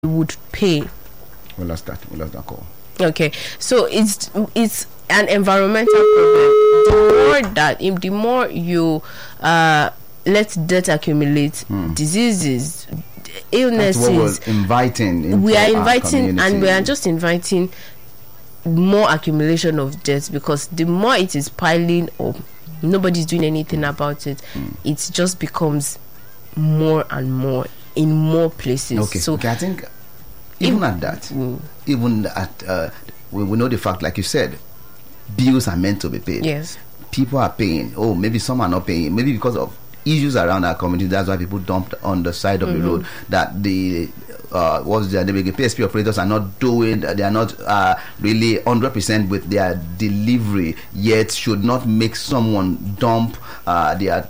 would pay. We'll lost that call. Okay, so it's an environmental problem. The more you let debt accumulate, diseases, illnesses. That's what we're inviting. We are inviting, and we are just inviting more accumulation of debt, because the more it is piling up, nobody's doing anything about it. It just becomes more and more in more places. Okay, so I think even at that, even at we know the fact, like you said, bills are meant to be paid. Yes, people are paying. Oh, maybe some are not paying. Maybe because of issues around our community, that's why people dumped on the side of the road. That the PSP operators are not doing, they are not really 100% with their delivery, yet should not make someone dump their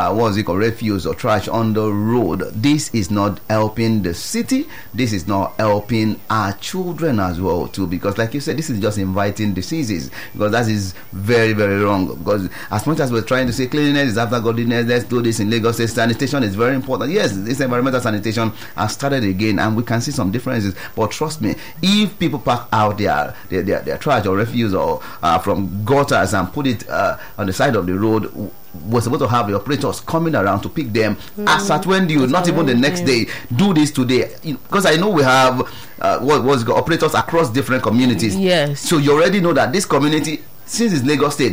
refuse or trash on the road. This is not helping the city. This is not helping our children as well too, because like you said, this is just inviting diseases, because that is very, very wrong. Because as much as we're trying to say cleanliness is after godliness, let's do this in Lagos State. Sanitation is very important. Yes, this environmental sanitation has started again, and we can see some differences. But trust me, if people pack out their trash or refuse or from gutters and put it on the side of the road, we're supposed to have the operators coming around to pick them as at when you, not even the next day. Do this today, because I know we have operators across different communities. Yes. So you already know that this community, since it's Lagos State,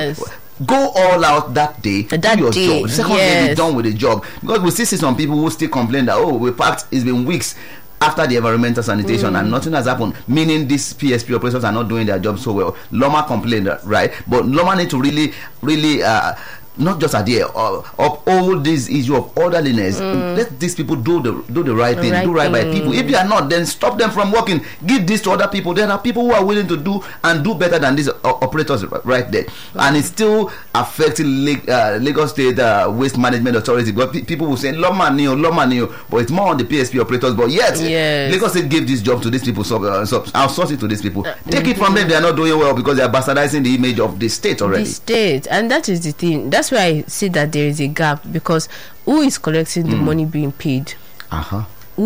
go all out that day. Do your job. The second day, be done with the job. Because we still see some people who still complain that we packed. It's been weeks after the environmental sanitation and nothing has happened, meaning these PSP operators are not doing their job so well. Loma complained, right? But Loma need to really not just adhere of all this issue of orderliness. Let these people do the right thing, do right by people. If they are not, then stop them from working. Give this to other people. There are people who are willing to do better than these operators right there. And it's still affecting Lagos State Waste Management Authority. But people will say Loma Neo, but it's more on the PSP operators. But yet, Lagos State gave this job to these people, so outsource it to these people. Take it from them. They are not doing well because they are bastardizing the image of the state already. The state, and that is the thing. That's why I see that there is a gap, because who is collecting the money being paid? How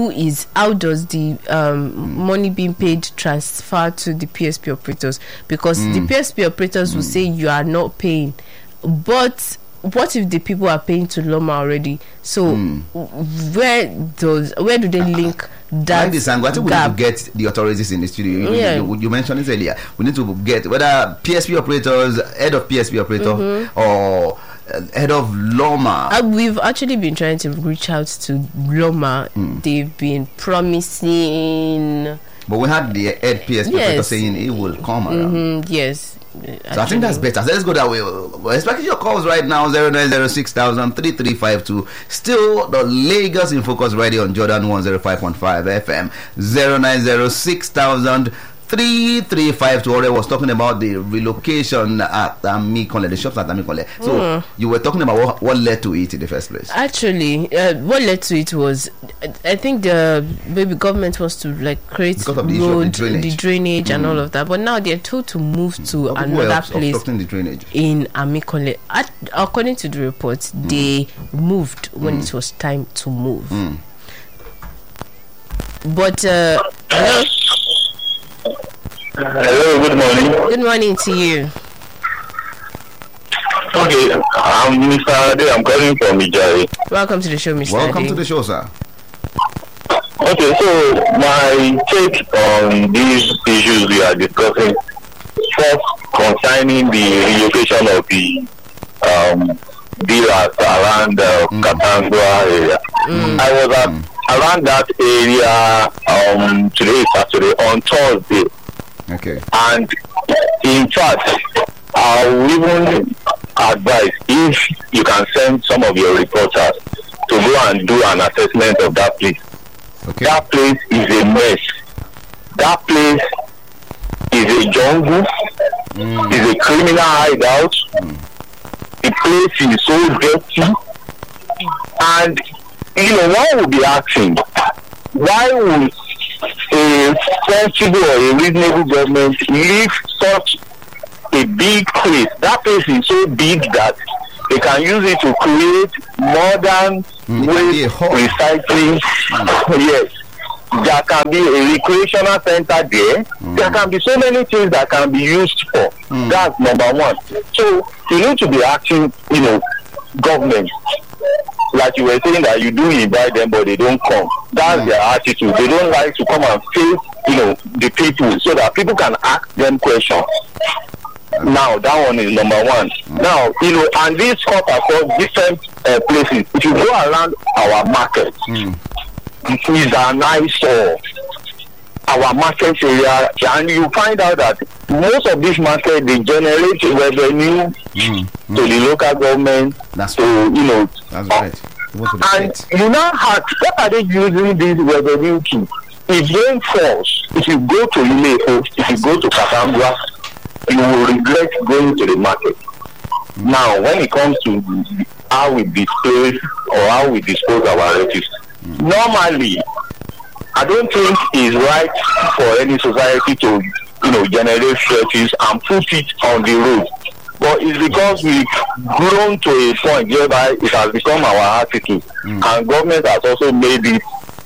does the money being paid transfer to the PSP operators? Because the PSP operators will say you are not paying, but what if the people are paying to Loma already? So where do they link that? I think we need to get the authorities in the studio. You mentioned it earlier. We need to get whether PSP operators, head of PSP operator, or head of Loma. We've actually been trying to reach out to Loma. They've been promising, but we had the head PSP operator saying he will come around. Yes. So I think that's better. So let's go that way. We're expecting your calls right now, 0906-3352. Still the Lagos in Focus radio on Jordan 105.5 FM. 0906-3352. Already was talking about the relocation at Amikole, the shops at Amikole. So you were talking about what led to it in the first place. Actually, what led to it was, I think the government was to create the drainage and all of that. But now they're told to move to another place in Amikole. According to the reports, they moved when it was time to move. But hello, good morning. Good morning to you. Okay, I'm Mr. Ade. I'm calling from Ijari. Welcome to the show, Mr. Welcome Ade. to the show, sir. Okay, so my take on these issues we are discussing, first concerning the relocation of the dealers around Katangwa area. I was around that area today is Saturday, on Thursday. Okay. And in fact, I will even advise if you can send some of your reporters to go and do an assessment of that place. Okay. That place is a mess. That place is a jungle. Is a criminal hideout. The place is so dirty. And one would be asking, why would a sensible or a reasonable government leave such a big place? That place is so big that they can use it to create modern waste recycling. Yes. there can be a recreational center there. There can be so many things that can be used for. That's number one. So you need to be asking, government, like you were saying, that you do invite them but they don't come. That's their attitude. They don't like to come and face the people, so that people can ask them questions. Now that one is number one. Now and this cut across different places. If you go around our market, it's a nice our market area, and you find out that most of this market, they generate revenue to the local government. That's that's right. And you now ask, what are they using this revenue to? If rain falls, if you go to Ile-Ife, if you go to Katangwa, you will regret going to the market. Now, when it comes to how we display or how we dispose our refuse, normally, I don't think it's right for any society to, generate refuse and put it on the road. But it's because we've grown to a point whereby it has become our attitude, and government has also made it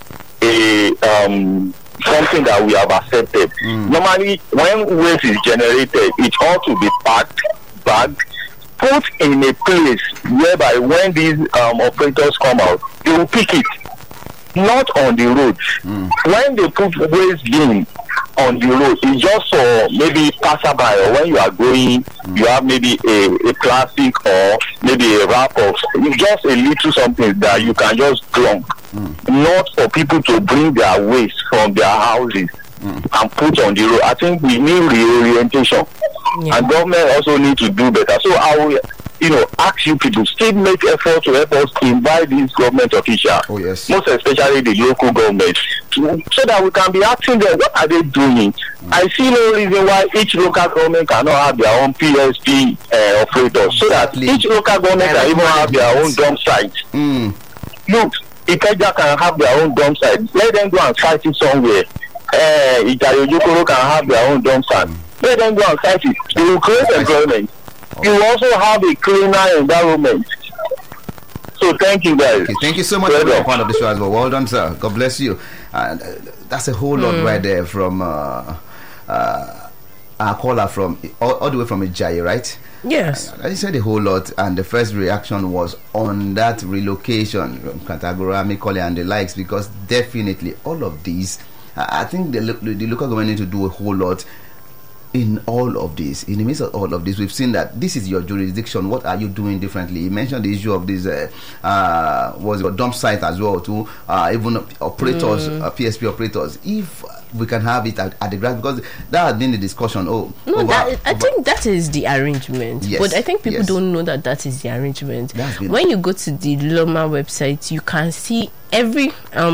something that we have accepted. Normally, when waste is generated, it ought to be packed, bagged, put in a place whereby when these operators come out, they will pick it, not on the road. When they put waste bin on the road, it's just for maybe passerby, or when you are going, you have maybe a plastic or maybe a wrap of just a little something that you can just drunk. Not for people to bring their waste from their houses and put on the road. I think we need reorientation, and government also need to do better. So I will, ask you people, still make effort to help us invite these government officials, most especially the local government, so that we can be asking them, what are they doing? I see no reason why each local government cannot have their own PSP operators, so that each local government can even have their own dump site. Look, Ikeja can have their own dump site. Let them go and site it somewhere. Ijayojokoro can have their own dump site. Let them go and site it. They will create employment. You also have a cleaner environment. So thank you, guys. Okay, thank you so much for being part of the show as well. Well done, sir. God bless you. That's a whole lot right there from our caller from all the way from Ijayi, right? Yes. I said a whole lot, and the first reaction was on that relocation from Katagura, Mikole, and the likes, because definitely all of these, I think the local government need to do a whole lot in all of this. In the midst of all of this, we've seen that this is your jurisdiction. What are you doing differently? You mentioned the issue of this was a dump site as well too. Even operators, PSP operators. If we can have it at the grass, because that has been the discussion. I think that is the arrangement. Yes, but I think people don't know that is the arrangement. When you go to the Loma website, you can see every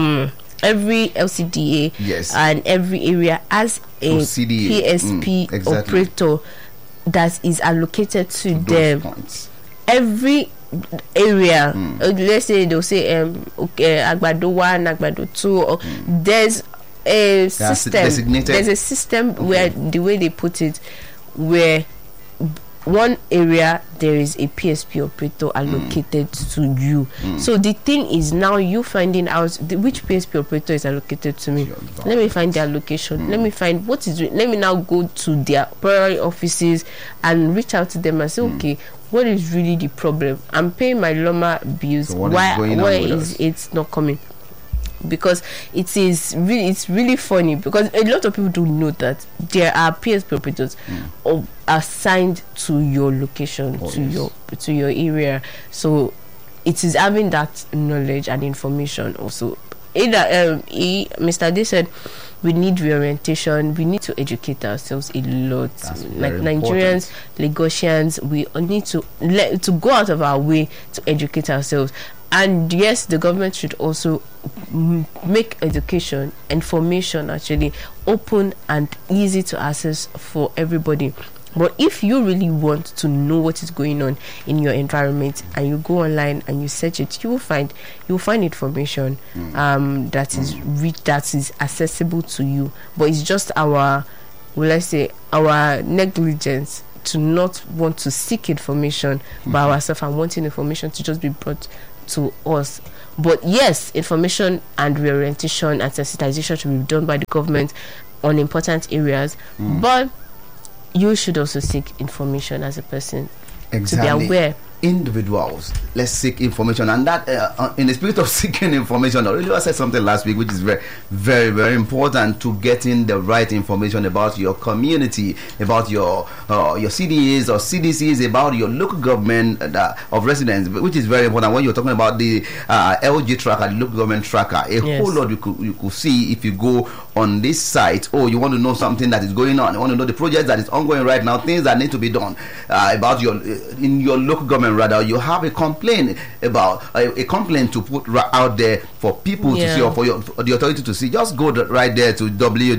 LCDA and every area has a PSP operator that is allocated to them. Every area, let's say they'll say Agbado 1, Agbado 2, there's a system. There's a system where the way they put it, where one area there is a PSP operator allocated to you. So the thing is now you finding out which PSP operator is allocated to me. Let me find their location. Let me find what is. Let me now go to their priority offices and reach out to them and say, okay, what is really the problem? I'm paying my Loma bills. So why is it not coming? Because it's really funny, because a lot of people don't know that there are PSP operators assigned to your location, to your area. So it is having that knowledge and information also. Mr. Day said we need reorientation. We need to educate ourselves a lot. Like Nigerians, Lagosians, we need to go out of our way to educate ourselves. And yes, the government should also make education, information actually open and easy to access for everybody. But if you really want to know what is going on in your environment and you go online and you search it, you will find information that is accessible to you. But it's just our negligence to not want to seek information by ourselves and wanting information to just be brought to us. But yes, information and reorientation and sensitization should be done by the government on important areas. But you should also seek information as a person to be aware. Individuals, let's seek information, and that in the spirit of seeking information, I said something last week which is very, very, very important, to getting the right information about your community, about your CDAs or CDCs, about your local government of residents, which is very important. When you're talking about the LG tracker, the local government tracker, whole lot you could see if you go on this site. You want to know something that is going on, you want to know the project that is ongoing right now, things that need to be done about in your local government. Rather, you have a complaint about a complaint to put out there for people to see, or for the authority to see. Just go right there to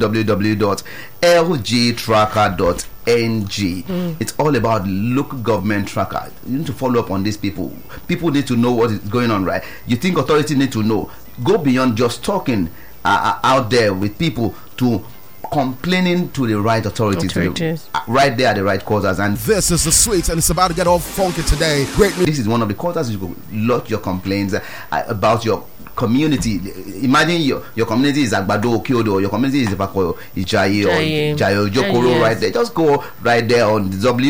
www.lgtracker.ng. It's all about local government tracker. You need to follow up on these people. People need to know what is going on, right? You think authority need to know? Go beyond just talking out there with people to complaining to the right authorities. Right there at the right quarters. And this is the sweet, and it's about to get all funky today. This is one of the quarters you could lodge your complaints about your community. Imagine your community is Agbado, Kyodo, your community is Ipako, Ijayi, or Jayo, Jokoro, right there. Just go right there on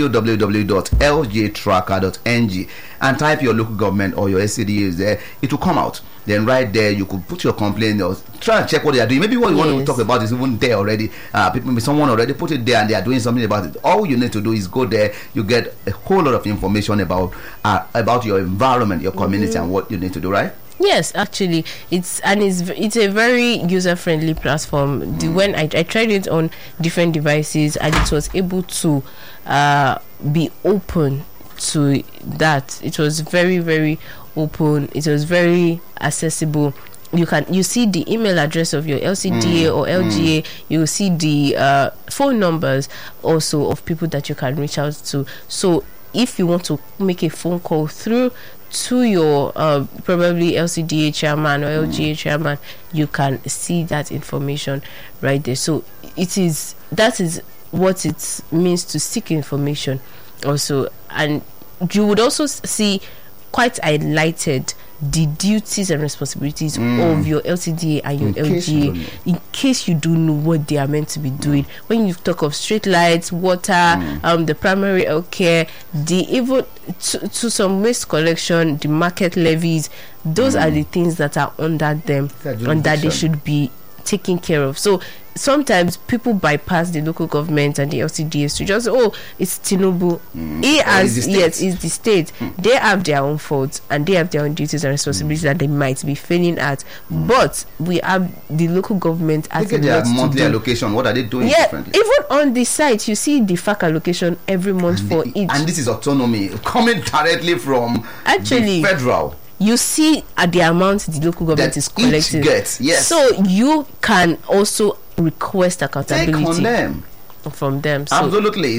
www.ljtracker.ng and type your local government or your SCDAs there. It will come out. Then right there you could put your complaint or try and check what they are doing. Maybe what you want to talk about is even there already. Maybe someone already put it there and they are doing something about it. All you need to do is go there. You get a whole lot of information about your environment, your community, and what you need to do, right? Yes, actually, it's a very user-friendly platform. When I tried it on different devices, and it was able to be open to that. It was very, very open. It was very accessible. You see the email address of your LCDA or LGA. You see the phone numbers also of people that you can reach out to. So if you want to make a phone call through to your probably LCDA chairman or LGA chairman, you can see that information right there. So that is what it means to seek information also. And you would also see quite highlighted the duties and responsibilities of your LCDA and your LGA, in case you don't know what they are meant to be doing. When you talk of street lights, water, the primary health care, even to some waste collection, the market levies, those are the things that are under them and that they should be taken care of. So sometimes people bypass the local government and the LCDAs to just it's Tinubu. It's the state. They have their own faults and they have their own duties and responsibilities that they might be failing at. But we have the local government as look at their monthly allocation. What are they doing differently? Even on the site, you see the FAC allocation every month for each. And this is autonomy coming directly from the federal. You see at the amount the local government is collecting. So you can also request accountability. Take on them. From them. So absolutely.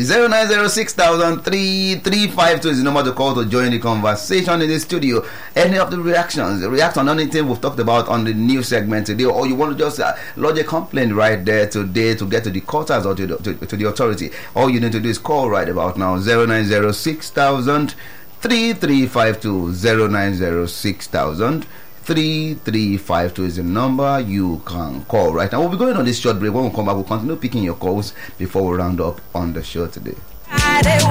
0906-352 is the number to call to join the conversation in the studio. Any of the react on anything we've talked about on the news segment today, or you want to just lodge a complaint right there today to get to the quarters or to the authority, all you need to do is call right about now. 0906-3352 0906-3352 is the number you can call right now. We'll be going on this short break. When we come back, we'll continue picking your calls before we round up on the show today.